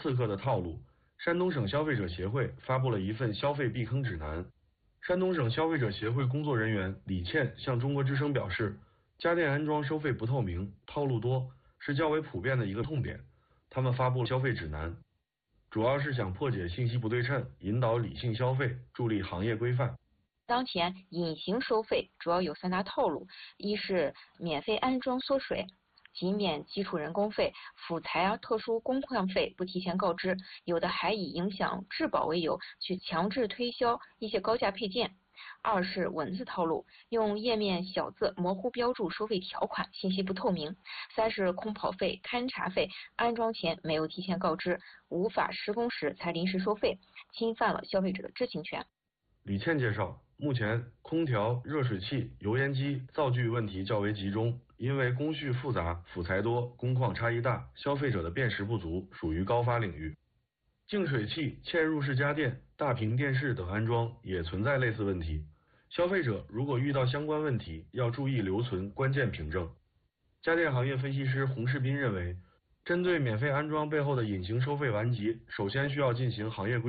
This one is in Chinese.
刺客的套路，山东省消费者协会发布了一份消费避坑指南。山东省消费者协会工作人员李倩向中国之声表示，家电安装收费不透明、套路多是较为普遍的一个痛点。他们发布了消费指南，主要是想破解信息不对称，引导理性消费，助力行业规范。 当前隐形收费主要有3大套路：一是免费安装缩水，即免基础人工费、辅材特殊工况费不提前告知，有的还以影响质保为由去强制推销一些高价配件。二是文字套路，用页面小字模糊标注收费条款，信息不透明。三是空跑费、勘察费，安装前没有提前告知，无法施工时才临时收费，侵犯了消费者的知情权。 李倩介绍，目前空调、热水器、油烟机灶具问题较为集中，因为工序复杂、辅材多、工况差异大，消费者的辨识不足，属于高发领域。净水器、嵌入式家电、大屏电视等安装也存在类似问题。消费者如果遇到相关问题，要注意留存关键凭证。家电行业分析师洪世斌认为，针对免费安装背后的隐形收费顽疾，首先需要进行行业规